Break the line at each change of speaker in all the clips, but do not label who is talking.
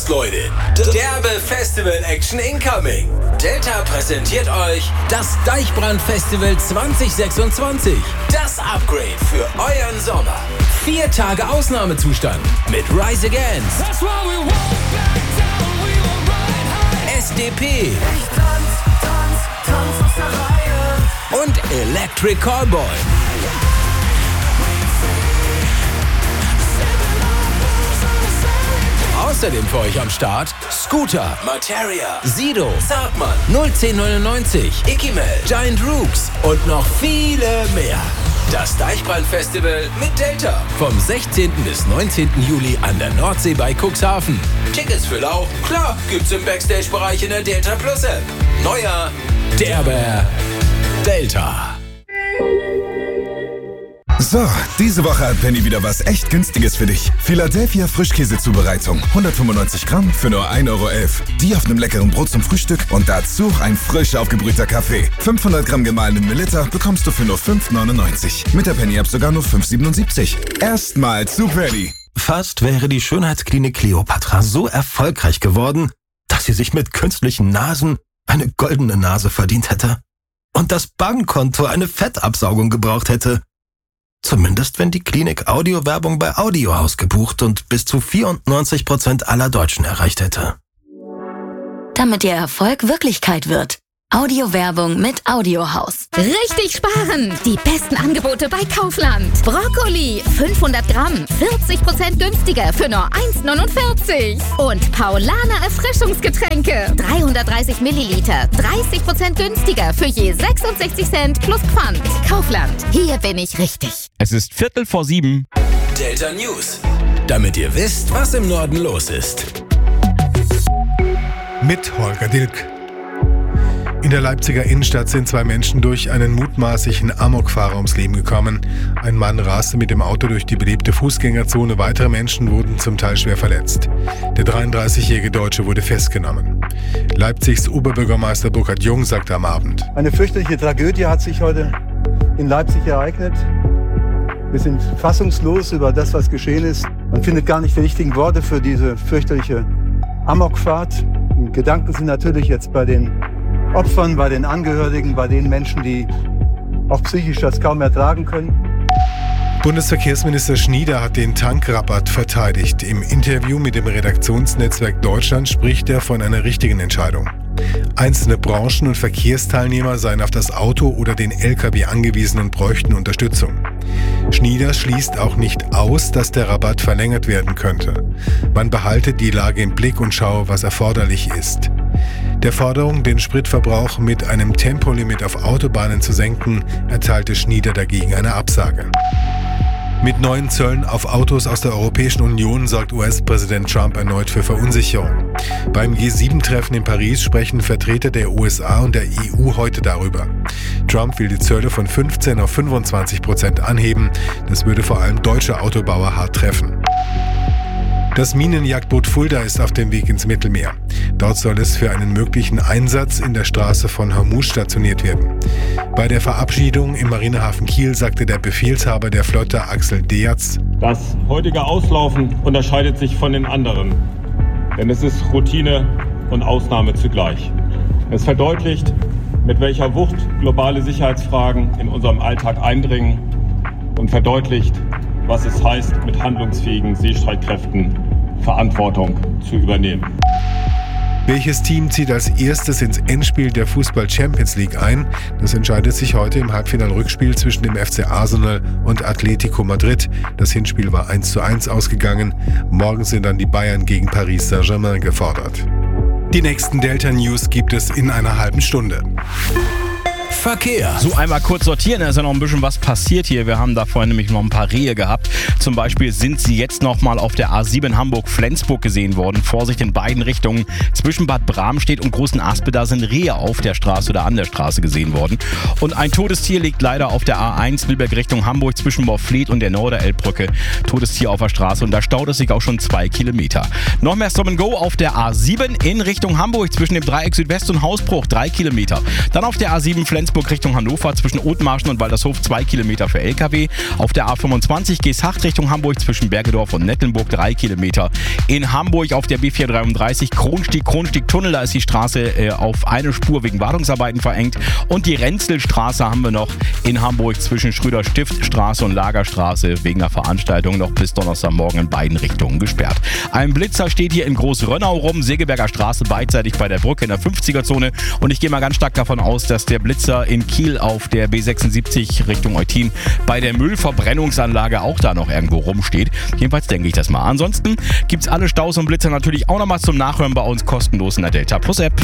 aufgepasst, Leute. Derbe Festival-Action incoming. Delta präsentiert euch das Deichbrand-Festival 2026. Das Upgrade für euren Sommer. 4 Tage Ausnahmezustand mit Rise Against, SDP und Electric Callboy. Außerdem für euch am Start Scooter, Materia, Sido, Zartmann, 01099, Ikimel, Giant Rooks und noch viele mehr. Das Deichbrand-Festival mit Delta. Vom 16. bis 19. Juli an der Nordsee bei Cuxhaven. Tickets für Lauch, klar, gibt's im Backstage-Bereich in der Delta Plus App. Neuer, derber Delta.
So, diese Woche hat Penny wieder was echt Günstiges für dich. Philadelphia Frischkäsezubereitung. 195 Gramm für nur 1,11 €. Die auf einem leckeren Brot zum Frühstück und dazu ein frisch aufgebrühter Kaffee. 500 Gramm gemahlenen Melitta bekommst du für nur 5,99 €. Mit der Penny-App sogar nur 5,77 €. Erstmal zu Penny.
Fast wäre die Schönheitsklinik Kleopatra so erfolgreich geworden, dass sie sich mit künstlichen Nasen eine goldene Nase verdient hätte. Und das Bankkonto eine Fettabsaugung gebraucht hätte. Zumindest wenn die Klinik Audiowerbung bei Audiohaus gebucht und bis zu 94% aller Deutschen erreicht hätte.
Damit Ihr Erfolg Wirklichkeit wird. Audiowerbung mit Audiohaus.
Richtig sparen! Die besten Angebote bei Kaufland. Brokkoli 500 Gramm, 40% günstiger für nur 1,49 €. Und Paulaner Erfrischungsgetränke 330 Milliliter, 30% günstiger für je 66 Cent plus Pfand. Kaufland, hier bin ich richtig.
Es ist 6:45.
Delta News. Damit ihr wisst, was im Norden los ist.
Mit Holger Dilk. In der Leipziger Innenstadt sind 2 Menschen durch einen mutmaßlichen Amokfahrer ums Leben gekommen. Ein Mann raste mit dem Auto durch die belebte Fußgängerzone. Weitere Menschen wurden zum Teil schwer verletzt. Der 33-jährige Deutsche wurde festgenommen. Leipzigs Oberbürgermeister Burkhard Jung sagte am Abend:
Eine fürchterliche Tragödie hat sich heute in Leipzig ereignet. Wir sind fassungslos über das, was geschehen ist. Man findet gar nicht die richtigen Worte für diese fürchterliche Amokfahrt. Die Gedanken sind natürlich jetzt bei den Opfern, bei den Angehörigen, bei den Menschen, die auch psychisch das kaum ertragen können.
Bundesverkehrsminister Schnieder hat den Tankrabatt verteidigt. Im Interview mit dem Redaktionsnetzwerk Deutschland spricht er von einer richtigen Entscheidung. Einzelne Branchen und Verkehrsteilnehmer seien auf das Auto oder den LKW angewiesen und bräuchten Unterstützung. Schnieder schließt auch nicht aus, dass der Rabatt verlängert werden könnte. Man behalte die Lage im Blick und schaue, was erforderlich ist. Der Forderung, den Spritverbrauch mit einem Tempolimit auf Autobahnen zu senken, erteilte Schnieder dagegen eine Absage. Mit neuen Zöllen auf Autos aus der Europäischen Union sorgt US-Präsident Trump erneut für Verunsicherung. Beim G7-Treffen in Paris sprechen Vertreter der USA und der EU heute darüber. Trump will die Zölle von 15 auf 25% anheben. Das würde vor allem deutsche Autobauer hart treffen. Das Minenjagdboot Fulda ist auf dem Weg ins Mittelmeer. Dort soll es für einen möglichen Einsatz in der Straße von Hormuz stationiert werden. Bei der Verabschiedung im Marinehafen Kiel sagte der Befehlshaber der Flotte Axel Deatz:
Das heutige Auslaufen unterscheidet sich von den anderen, denn es ist Routine und Ausnahme zugleich. Es verdeutlicht, mit welcher Wucht globale Sicherheitsfragen in unserem Alltag eindringen und verdeutlicht, was es heißt, mit handlungsfähigen Seestreitkräften Verantwortung zu übernehmen.
Welches Team zieht als erstes ins Endspiel der Fußball-Champions League ein? Das entscheidet sich heute im Halbfinal-Rückspiel zwischen dem FC Arsenal und Atletico Madrid. Das Hinspiel war 1:1 ausgegangen. Morgen sind dann die Bayern gegen Paris Saint-Germain gefordert. Die nächsten Delta News gibt es in einer halben Stunde.
Verkehr.
So, einmal kurz sortieren, da ist ja noch ein bisschen was passiert hier. Wir haben da vorhin nämlich noch ein paar Rehe gehabt. Zum Beispiel sind sie jetzt nochmal auf der A7 Hamburg-Flensburg gesehen worden. Vorsicht in beiden Richtungen. Zwischen Bad Bramstedt und Großen Aspeter sind Rehe auf der Straße oder an der Straße gesehen worden. Und ein Todestier liegt leider auf der A1 Lübeck Richtung Hamburg zwischen Morfleet und der Norderelbbrücke. Todestier auf der Straße und da staut es sich auch schon 2 Kilometer. Noch mehr Stop and Go auf der A7 in Richtung Hamburg zwischen dem Dreieck Südwest und Hausbruch 3 Kilometer. Dann auf der A7 Flensburg Flensburg Richtung Hannover zwischen Othmarschen und Waltershof 2 Kilometer für LKW. Auf der A25 Geesthacht Richtung Hamburg zwischen Bergedorf und Nettelnburg 3 Kilometer. In Hamburg auf der B433 Kronstieg-Tunnel, da ist die Straße auf eine Spur wegen Wartungsarbeiten verengt. Und die Renzelstraße haben wir noch in Hamburg zwischen Schröder-Stiftstraße und Lagerstraße wegen einer Veranstaltung noch bis Donnerstagmorgen in beiden Richtungen gesperrt. Ein Blitzer steht hier in Großrönnau rum, Segeberger Straße beidseitig bei der Brücke in der 50er-Zone. Und ich gehe mal ganz stark davon aus, dass der Blitzer in Kiel auf der B76 Richtung Eutin bei der Müllverbrennungsanlage auch da noch irgendwo rumsteht. Jedenfalls denke ich das mal. Ansonsten gibt's alle Staus und Blitzer natürlich auch nochmal zum Nachhören bei uns kostenlos in der Delta Plus App.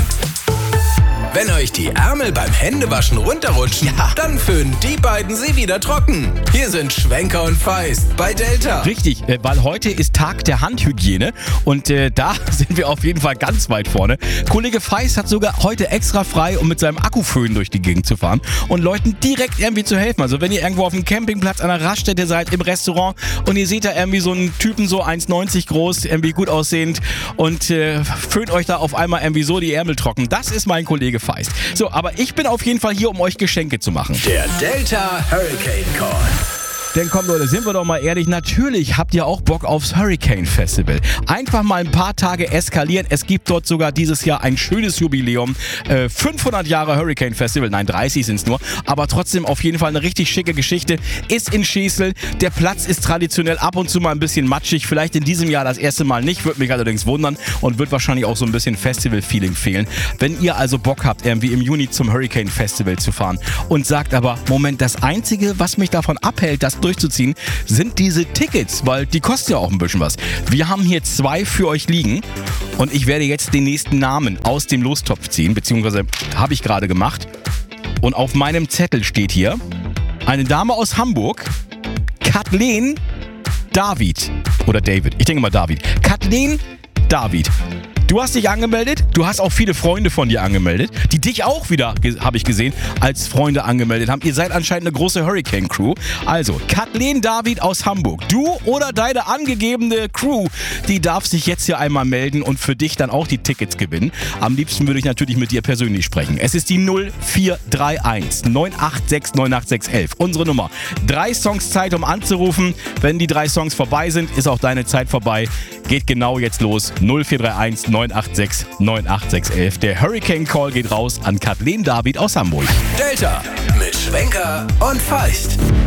Wenn euch die Ärmel beim Händewaschen runterrutschen, dann föhnen die beiden sie wieder trocken. Hier sind Schwenker und Feist bei Delta.
Richtig, weil heute ist Tag der Handhygiene und da sind wir auf jeden Fall ganz weit vorne. Kollege Feist hat sogar heute extra frei, um mit seinem Akkuföhn durch die Gegend zu fahren und Leuten direkt irgendwie zu helfen. Also wenn ihr irgendwo auf dem Campingplatz an einer Raststätte seid, im Restaurant und ihr seht da irgendwie so einen Typen, so 1,90 groß, irgendwie gut aussehend und föhnt euch da auf einmal irgendwie so die Ärmel trocken. Das ist mein Kollege Feist. So, aber ich bin auf jeden Fall hier, um euch Geschenke zu machen.
Der Delta Hurricane Call.
Denn komm Leute, sind wir doch mal ehrlich, natürlich habt ihr auch Bock aufs Hurricane Festival. Einfach mal ein paar Tage eskalieren. Es gibt dort sogar dieses Jahr ein schönes Jubiläum. 500 Jahre Hurricane Festival, nein 30 sind es nur, aber trotzdem auf jeden Fall eine richtig schicke Geschichte. Ist in Schesel, der Platz ist traditionell ab und zu mal ein bisschen matschig, vielleicht in diesem Jahr das erste Mal nicht, würde mich allerdings wundern und wird wahrscheinlich auch so ein bisschen Festival-Feeling fehlen. Wenn ihr also Bock habt, irgendwie im Juni zum Hurricane Festival zu fahren und sagt aber, Moment, das Einzige, was mich davon abhält, das durchzuziehen, sind diese Tickets, weil die kosten ja auch ein bisschen was. Wir haben hier 2 für euch liegen und ich werde jetzt den nächsten Namen aus dem Lostopf ziehen, beziehungsweise habe ich gerade gemacht. Und auf meinem Zettel steht hier eine Dame aus Hamburg, Kathleen David. Oder David, ich denke mal David. Kathleen David. Du hast dich angemeldet, du hast auch viele Freunde von dir angemeldet, die dich auch wieder, habe ich gesehen, als Freunde angemeldet haben. Ihr seid anscheinend eine große Hurricane-Crew. Also, Kathleen David aus Hamburg. Du oder deine angegebene Crew, die darf sich jetzt hier einmal melden und für dich dann auch die Tickets gewinnen. Am liebsten würde ich natürlich mit dir persönlich sprechen. Es ist die 0431 986 98611. Unsere Nummer. 3 Songs Zeit, um anzurufen. Wenn die 3 Songs vorbei sind, ist auch deine Zeit vorbei. Geht genau jetzt los. 0431 986 98611. Der Hurricane Call geht raus an Kathleen David aus Hamburg.
Delta mit Schwenker und Feist.